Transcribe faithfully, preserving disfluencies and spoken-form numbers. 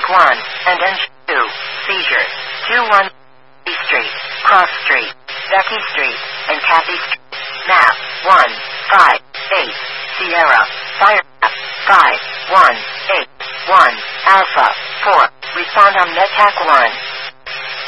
one, and engine two, seizures, two one Street, Cross Street, Becky Street, and Kathy Street. Map, one, five, eight, Sierra, Fire, five, one, eight, one, Alpha, four, respond on NetTac one.